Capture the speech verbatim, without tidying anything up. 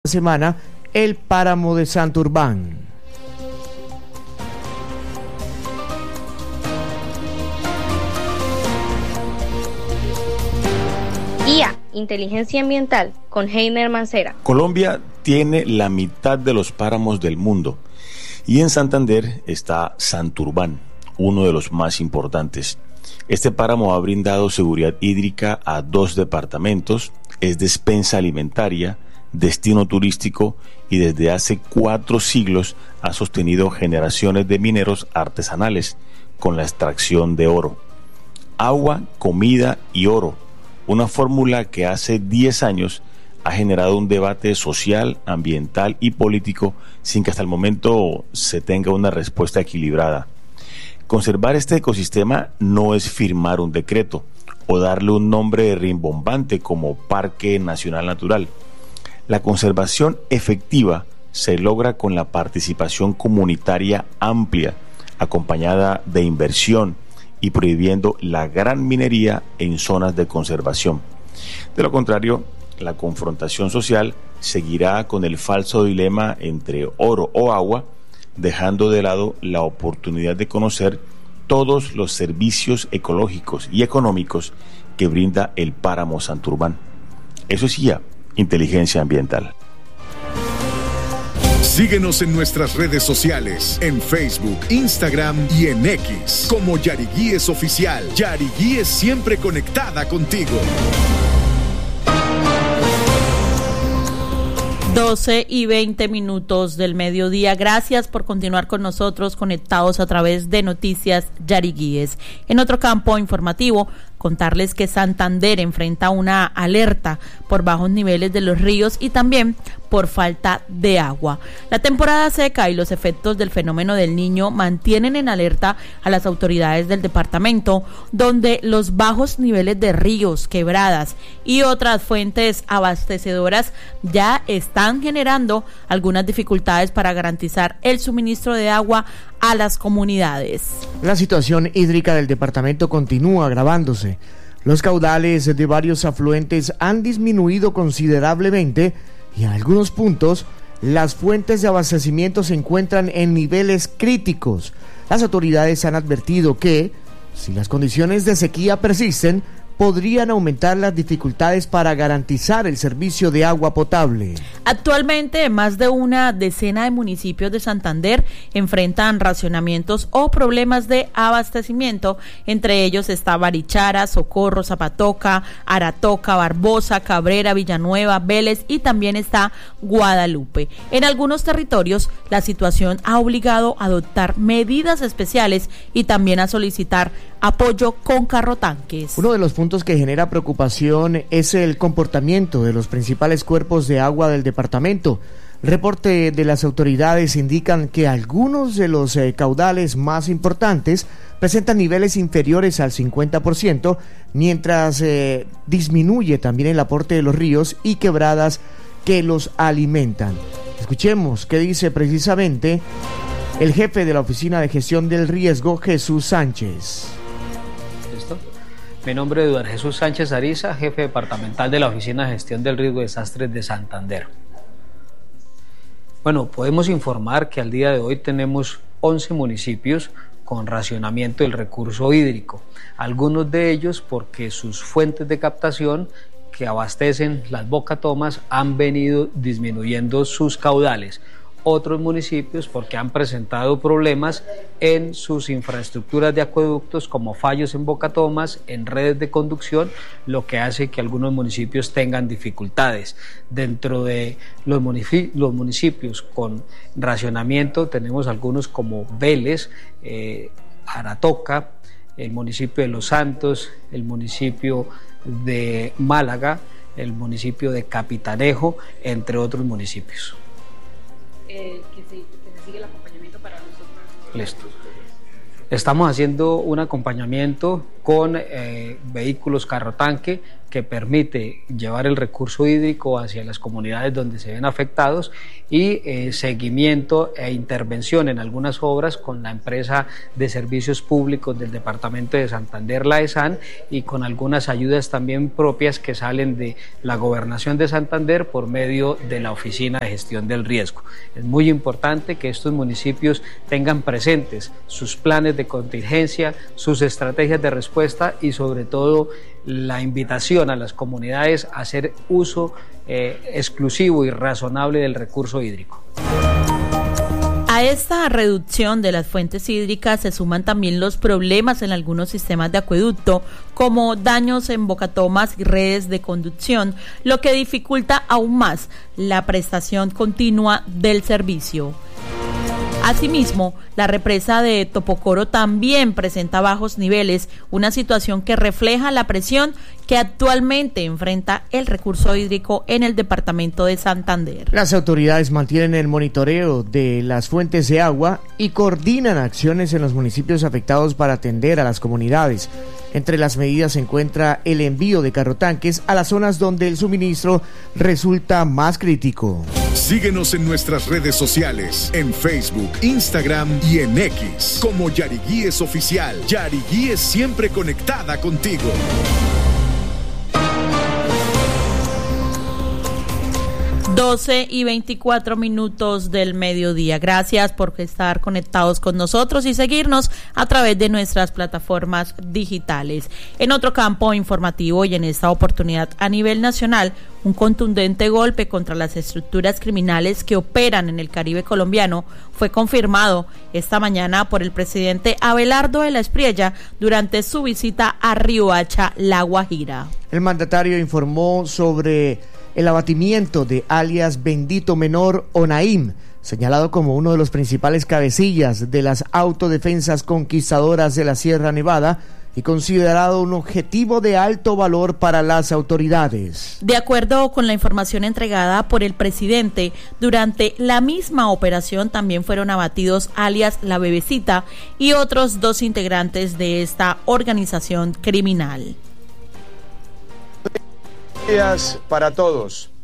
semana el páramo de Santurbán. I A, Inteligencia Ambiental, con Heiner Mancera. Colombia tiene la mitad de los páramos del mundo y en Santander está Santurbán, uno de los más importantes. Este páramo ha brindado seguridad hídrica a dos departamentos, es despensa alimentaria, destino turístico y desde hace cuatro siglos ha sostenido generaciones de mineros artesanales con la extracción de oro. Agua, comida y oro, una fórmula que hace diez años ha generado un debate social, ambiental y político sin que hasta el momento se tenga una respuesta equilibrada. Conservar este ecosistema no es firmar un decreto o darle un nombre rimbombante como Parque Nacional Natural. La conservación efectiva se logra con la participación comunitaria amplia, acompañada de inversión y prohibiendo la gran minería en zonas de conservación. De lo contrario, la confrontación social seguirá con el falso dilema entre oro o agua, dejando de lado la oportunidad de conocer todos los servicios ecológicos y económicos que brinda el páramo Santurbán. Eso es I A, Inteligencia Ambiental. Síguenos en nuestras redes sociales, en Facebook, Instagram y en X, como Yariguíes Oficial. Yariguíes, siempre conectada contigo. doce y veinte minutos del mediodía. Gracias por continuar con nosotros, conectados a través de Noticias Yariguíes. En otro campo informativo, contarles que Santander enfrenta una alerta por bajos niveles de los ríos y también por falta de agua. La temporada seca y los efectos del fenómeno del Niño mantienen en alerta a las autoridades del departamento, donde los bajos niveles de ríos, quebradas y otras fuentes abastecedoras ya están generando algunas dificultades para garantizar el suministro de agua a las comunidades. La situación hídrica del departamento continúa agravándose. Los caudales de varios afluentes han disminuido considerablemente y en algunos puntos las fuentes de abastecimiento se encuentran en niveles críticos. Las autoridades han advertido que, si las condiciones de sequía persisten, podrían aumentar las dificultades para garantizar el servicio de agua potable. Actualmente, más de una decena de municipios de Santander enfrentan racionamientos o problemas de abastecimiento. Entre ellos está Barichara, Socorro, Zapatoca, Aratoca, Barbosa, Cabrera, Villanueva, Vélez y también está Guadalupe. En algunos territorios, la situación ha obligado a adoptar medidas especiales y también a solicitar apoyo con carrotanques. Uno de los puntos que genera preocupación es el comportamiento de los principales cuerpos de agua del departamento. Reporte de las autoridades indican que algunos de los eh, caudales más importantes presentan niveles inferiores al cincuenta por ciento, mientras eh, disminuye también el aporte de los ríos y quebradas que los alimentan. Escuchemos qué dice precisamente el jefe de la Oficina de Gestión del Riesgo, Jesús Sánchez. Mi nombre es Eduardo Jesús Sánchez Ariza, jefe departamental de la Oficina de Gestión del Riesgo de Desastres de Santander. Bueno, podemos informar que al día de hoy tenemos once municipios con racionamiento del recurso hídrico, algunos de ellos porque sus fuentes de captación que abastecen las bocatomas han venido disminuyendo sus caudales. Otros municipios porque han presentado problemas en sus infraestructuras de acueductos como fallos en bocatomas, en redes de conducción, lo que hace que algunos municipios tengan dificultades. Dentro de los municipios, los municipios con racionamiento tenemos algunos como Vélez, eh, Aratoca, el municipio de Los Santos, el municipio de Málaga, el municipio de Capitanejo, entre otros municipios. Eh, que, se, que se sigue el acompañamiento para nosotros. Listo. Estamos haciendo un acompañamiento con con eh, vehículos carro tanque que permite llevar el recurso hídrico hacia las comunidades donde se ven afectados y eh, seguimiento e intervención en algunas obras con la empresa de servicios públicos del departamento de Santander, la ESAN, y con algunas ayudas también propias que salen de la Gobernación de Santander por medio de la Oficina de Gestión del Riesgo. Es muy importante que estos municipios tengan presentes sus planes de contingencia, sus estrategias de respuesta y sobre todo la invitación a las comunidades a hacer uso eh, exclusivo y razonable del recurso hídrico. A esta reducción de las fuentes hídricas se suman también los problemas en algunos sistemas de acueducto, como daños en bocatomas y redes de conducción, lo que dificulta aún más la prestación continua del servicio. Asimismo, la represa de Topocoro también presenta bajos niveles, una situación que refleja la presión que actualmente enfrenta el recurso hídrico en el departamento de Santander. Las autoridades mantienen el monitoreo de las fuentes de agua y coordinan acciones en los municipios afectados para atender a las comunidades. Entre las medidas se encuentra el envío de carrotanques a las zonas donde el suministro resulta más crítico. Síguenos en nuestras redes sociales, en Facebook, Instagram y en X, como Yariguíes Oficial. Yariguíes, siempre conectada contigo. doce y veinticuatro minutos del mediodía. Gracias por estar conectados con nosotros y seguirnos a través de nuestras plataformas digitales. En otro campo informativo y en esta oportunidad a nivel nacional, un contundente golpe contra las estructuras criminales que operan en el Caribe colombiano fue confirmado esta mañana por el presidente Abelardo de la Espriella durante su visita a Riohacha, La Guajira. El mandatario informó sobre el abatimiento de alias Bendito Menor Onaim, señalado como uno de los principales cabecillas de las autodefensas conquistadoras de la Sierra Nevada y considerado un objetivo de alto valor para las autoridades. De acuerdo con la información entregada por el presidente, durante la misma operación también fueron abatidos alias La Bebecita y otros dos integrantes de esta organización criminal. Buenos días para todos.